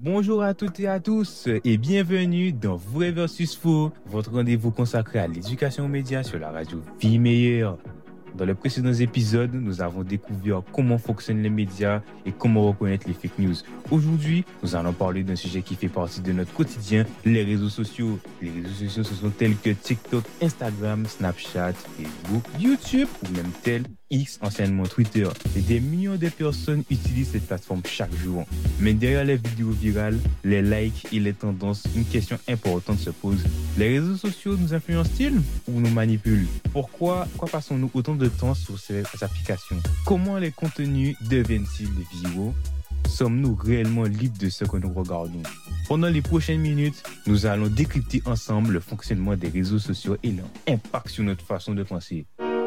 Bonjour à toutes et à tous et bienvenue dans Vrai versus Faux, votre rendez-vous consacré à l'éducation aux médias sur la radio Vie Meilleure. Dans les précédents épisodes, nous avons découvert comment fonctionnent les médias et comment reconnaître les fake news. Aujourd'hui, nous allons parler d'un sujet qui fait partie de notre quotidien, les réseaux sociaux. Les réseaux sociaux, ce sont tels que TikTok, Instagram, Snapchat, Facebook, YouTube ou même tel X, anciennement Twitter. Et des millions de personnes utilisent cette plateforme chaque jour. Mais derrière les vidéos virales, les likes et les tendances, une question importante se pose. Les réseaux sociaux nous influencent-ils ou nous manipulent? Pourquoi passons-nous autant de temps sur ces applications? Comment les contenus deviennent-ils viraux? Sommes-nous réellement libres de ce que nous regardons? Pendant les prochaines minutes, nous allons décrypter ensemble le fonctionnement des réseaux sociaux et leur impact sur notre façon de penser.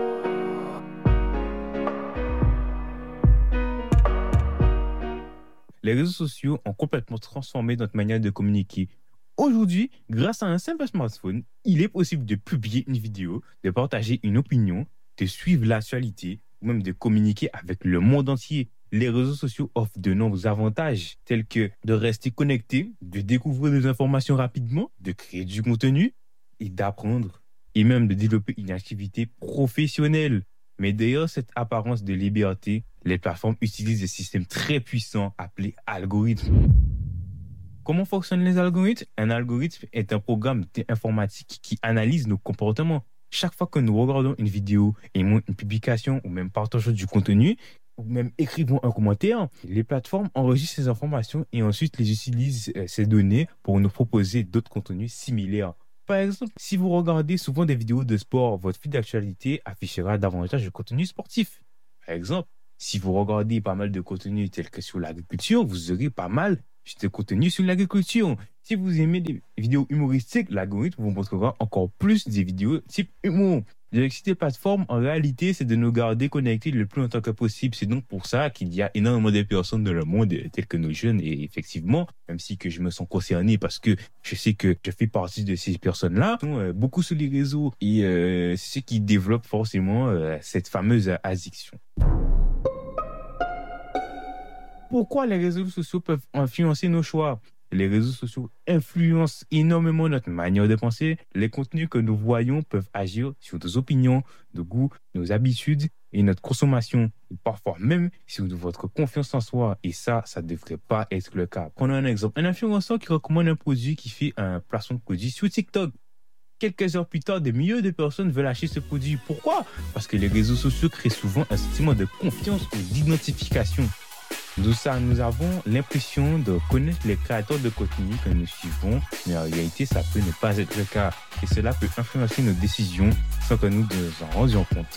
Les réseaux sociaux ont complètement transformé notre manière de communiquer. Aujourd'hui, grâce à un simple smartphone, il est possible de publier une vidéo, de partager une opinion, de suivre l'actualité ou même de communiquer avec le monde entier. Les réseaux sociaux offrent de nombreux avantages, tels que de rester connecté, de découvrir des informations rapidement, de créer du contenu et d'apprendre, et même de développer une activité professionnelle. Mais d'ailleurs, cette apparence de liberté, les plateformes utilisent des systèmes très puissants appelés algorithmes. Comment fonctionnent les algorithmes? Un algorithme est un programme informatique qui analyse nos comportements. Chaque fois que nous regardons une vidéo, aimons une publication ou même partageons du contenu, ou même écrivons un commentaire, les plateformes enregistrent ces informations et ensuite les utilisent ces données pour nous proposer d'autres contenus similaires. Par exemple, si vous regardez souvent des vidéos de sport, votre feed d'actualité affichera davantage de contenu sportif. Par exemple, si vous regardez pas mal de contenus tels que sur l'agriculture, vous aurez pas mal de contenu sur l'agriculture. Si vous aimez des vidéos humoristiques, l'algorithme vous montrera encore plus des vidéos type humour. L'objectif des plateformes, en réalité, c'est de nous garder connectés le plus longtemps que possible. C'est donc pour ça qu'il y a énormément de personnes dans le monde, telles que nos jeunes. Et effectivement, même si que je me sens concerné parce que je sais que je fais partie de ces personnes-là, sont beaucoup sur les réseaux. Et c'est ce qui développe forcément cette fameuse addiction. Pourquoi les réseaux sociaux peuvent influencer nos choix? Les réseaux sociaux influencent énormément notre manière de penser. Les contenus que nous voyons peuvent agir sur nos opinions, nos goûts, nos habitudes et notre consommation. Et parfois même sur votre confiance en soi. Et ça ne devrait pas être le cas. Prenons un exemple. Un influenceur qui recommande un produit qui fait un placement de produit sur TikTok. Quelques heures plus tard, des milliers de personnes veulent acheter ce produit. Pourquoi? Parce que les réseaux sociaux créent souvent un sentiment de confiance ou d'identification. Nous avons l'impression de connaître les créateurs de contenu que nous suivons, mais en réalité, ça peut ne pas être le cas. Et cela peut influencer nos décisions sans que nous nous en rendions compte.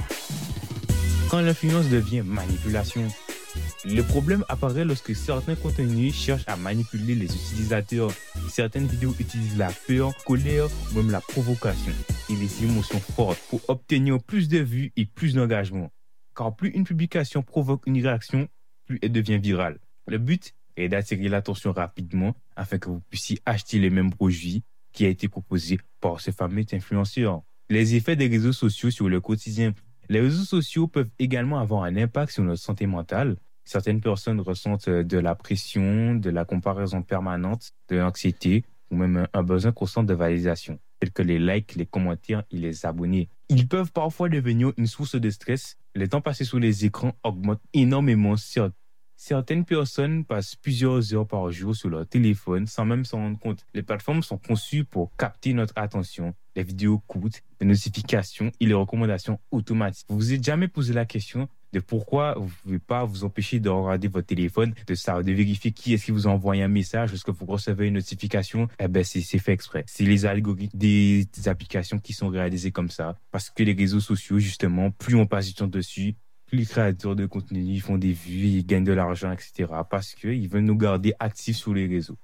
Quand l'influence devient manipulation, le problème apparaît lorsque certains contenus cherchent à manipuler les utilisateurs. Certaines vidéos utilisent la peur, colère ou même la provocation et les émotions fortes pour obtenir plus de vues et plus d'engagement. Car plus une publication provoque une réaction, plus elle devient virale. Le but est d'attirer l'attention rapidement afin que vous puissiez acheter les mêmes produits qui a été proposé par ce fameux influenceur. Les effets des réseaux sociaux sur le quotidien. Les réseaux sociaux peuvent également avoir un impact sur notre santé mentale. Certaines personnes ressentent de la pression, de la comparaison permanente, de l'anxiété ou même un besoin constant de validation, tels que les likes, les commentaires et les abonnés. Ils peuvent parfois devenir une source de stress. Le temps passé sur les écrans augmente énormément. Certaines personnes passent plusieurs heures par jour sur leur téléphone sans même s'en rendre compte. Les plateformes sont conçues pour capter notre attention. Les vidéos courtes, les notifications et les recommandations automatiques. Vous vous êtes jamais posé la question de pourquoi vous ne pouvez pas vous empêcher de regarder votre téléphone, de vérifier qui est-ce qui vous a envoyé un message lorsque vous recevez une notification? C'est fait exprès. C'est les algorithmes des applications qui sont réalisés comme ça. Parce que les réseaux sociaux, justement, plus on passe du temps dessus, plus les créateurs de contenu ils font des vues, ils gagnent de l'argent, etc. Parce qu'ils veulent nous garder actifs sur les réseaux.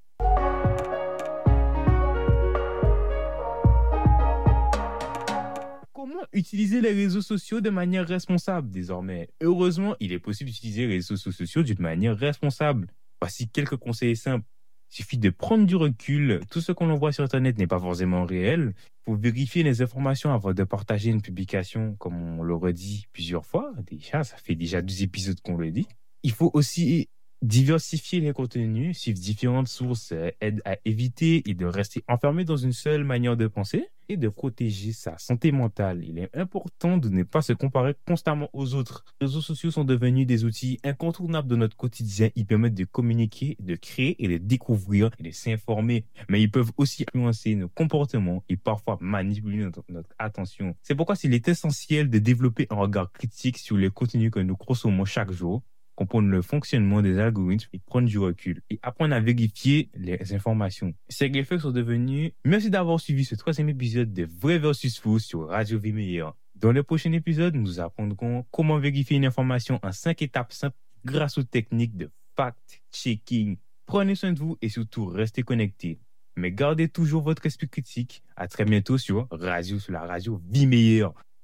Comment utiliser les réseaux sociaux de manière responsable désormais? Heureusement, il est possible d'utiliser les réseaux sociaux d'une manière responsable. Voici quelques conseils simples. Il suffit de prendre du recul. Tout ce qu'on voit sur Internet n'est pas forcément réel. Il faut vérifier les informations avant de partager une publication, comme on le redit plusieurs fois. Déjà, ça fait déjà 12 épisodes qu'on le dit. Il faut aussi Diversifier les contenus, suivre différentes sources aide à éviter et de rester enfermé dans une seule manière de penser et de protéger sa santé mentale. Il est important de ne pas se comparer constamment aux autres. Les réseaux sociaux sont devenus des outils incontournables de notre quotidien. Ils permettent de communiquer, de créer et de découvrir et de s'informer. Mais ils peuvent aussi influencer nos comportements et parfois manipuler notre attention. C'est pourquoi il est essentiel de développer un regard critique sur les contenus que nous consommons chaque jour, comprendre le fonctionnement des algorithmes et prendre du recul et apprendre à vérifier les informations. Ces effets sont devenus. Merci d'avoir suivi ce troisième épisode de Vrai versus Faux sur Radio Vie Meilleure. Dans le prochain épisode, nous apprendrons comment vérifier une information en 5 étapes simples grâce aux techniques de fact-checking. Prenez soin de vous et surtout restez connectés. Mais gardez toujours votre esprit critique. À très bientôt sur la radio Vie Meilleure.